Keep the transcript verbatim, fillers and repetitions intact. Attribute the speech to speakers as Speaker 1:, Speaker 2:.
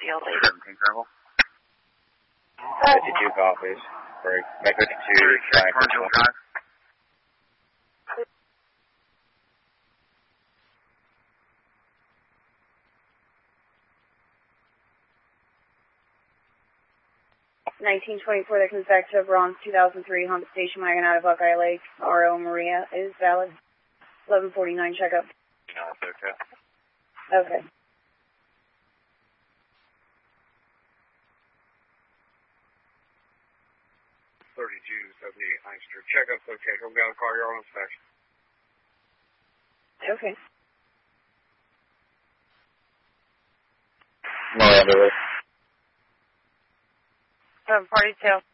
Speaker 1: See you later.
Speaker 2: seventeen travel.
Speaker 3: fifty-two copies. Break. Make fifty-two, track.
Speaker 2: Marshall Drive.
Speaker 4: nineteen twenty-four, that comes back to Bronx, two thousand three, Honda Station Wagon out of Buckeye Lake. R O Maria is valid. eleven forty-nine checkup.
Speaker 3: No, it's okay.
Speaker 4: Okay.
Speaker 2: thirty-two seventy-eight Inkster. Checkup's okay. Come down the car. You're on inspection.
Speaker 4: Okay.
Speaker 3: Miranda.
Speaker 1: seven forty-two.